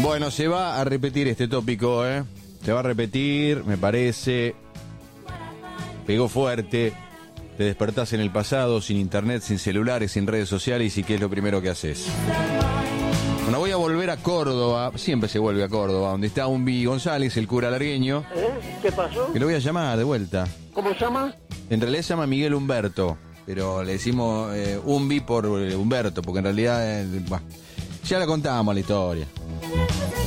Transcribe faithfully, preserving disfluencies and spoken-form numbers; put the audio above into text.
Bueno, se va a repetir este tópico, ¿eh? Se va a repetir, me parece. Pegó fuerte. Te despertás en el pasado, sin internet, sin celulares, sin redes sociales, y ¿qué es lo primero que haces? Bueno, voy a volver a Córdoba, siempre se vuelve a Córdoba, donde está Umbi González, el cura largueño. ¿Eh? ¿Qué pasó? Que lo voy a llamar de vuelta. ¿Cómo se llama? En realidad se llama Miguel Humberto, pero le decimos eh, Umbi por eh, Humberto, porque en realidad, eh, bah, ya la contamos la historia.